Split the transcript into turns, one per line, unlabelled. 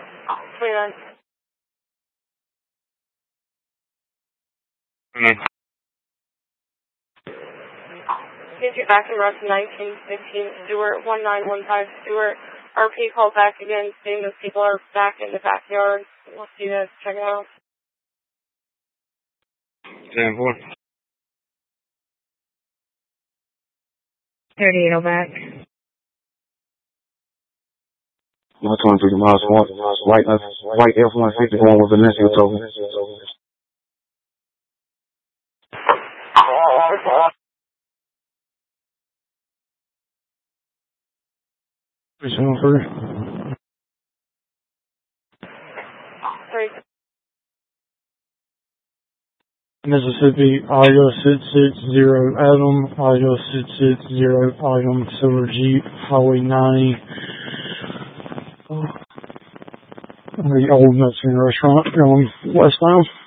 29. Get you back in route 1916, Stewart, 1915 Stewart. RP called back again, saying those people are back in the backyard. We'll see you guys. Check it out.
10-4.
38 back.
123 miles north, white F-150 going with Valencia total.
Mississippi, Audio 660 Adam, Audio 660 Item, Silver Jeep, Highway 90. The old Mexican restaurant going westbound.